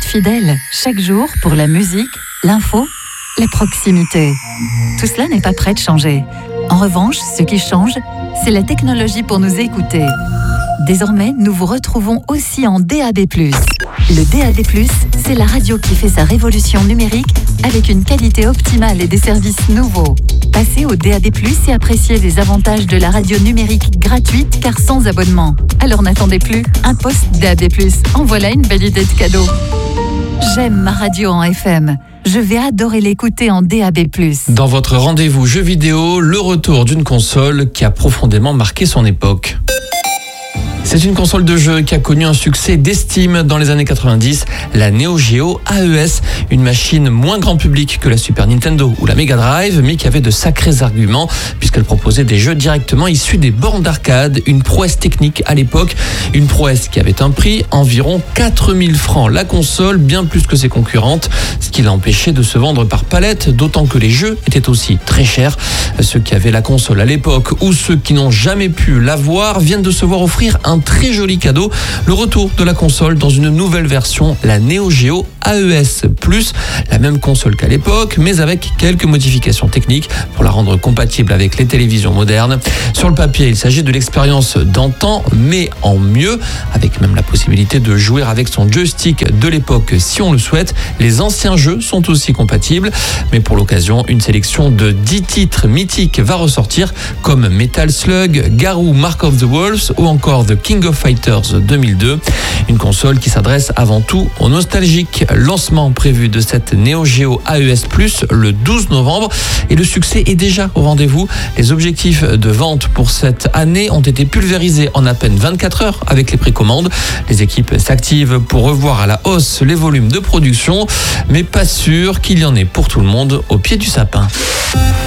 fidèles, chaque jour pour la musique, l'info, la proximité. Tout cela n'est pas prêt de changer. En revanche, ce qui change, c'est la technologie pour nous écouter. Désormais, nous vous retrouvons aussi en DAB+. Le DAB+, c'est la radio qui fait sa révolution numérique avec une qualité optimale et des services nouveaux. Passez au DAB+, et appréciez les avantages de la radio numérique gratuite car sans abonnement. Alors n'attendez plus, un poste DAB+. En voilà une belle idée de cadeau. J'aime ma radio en FM. Je vais adorer l'écouter en DAB+. Dans votre rendez-vous jeux vidéo, le retour d'une console qui a profondément marqué son époque. C'est une console de jeu qui a connu un succès d'estime dans les années 90, la Neo Geo AES, une machine moins grand public que la Super Nintendo ou la Mega Drive, mais qui avait de sacrés arguments puisqu'elle proposait des jeux directement issus des bornes d'arcade, une prouesse technique à l'époque, une prouesse qui avait un prix environ 4000 francs la console, bien plus que ses concurrentes, ce qui l'a empêché de se vendre par palette, d'autant que les jeux étaient aussi très chers. Ceux qui avaient la console à l'époque ou ceux qui n'ont jamais pu l'avoir viennent de se voir offrir un très joli cadeau, le retour de la console dans une nouvelle version, la Neo Geo AES+, la même console qu'à l'époque, mais avec quelques modifications techniques pour la rendre compatible avec les télévisions modernes. Sur le papier, il s'agit de l'expérience d'antan, mais en mieux, avec même la possibilité de jouer avec son joystick de l'époque si on le souhaite. Les anciens jeux sont aussi compatibles, mais pour l'occasion, une sélection de 10 titres mythiques va ressortir, comme Metal Slug, Garou Mark of the Wolves ou encore The King of Fighters 2002. Une console qui s'adresse avant tout aux nostalgiques. Lancement prévu de cette Neo Geo AES+, le 12 novembre. Et le succès est déjà au rendez-vous. Les objectifs de vente pour cette année ont été pulvérisés en à peine 24 heures avec les précommandes. Les équipes s'activent pour revoir à la hausse les volumes de production, mais pas sûr qu'il y en ait pour tout le monde au pied du sapin.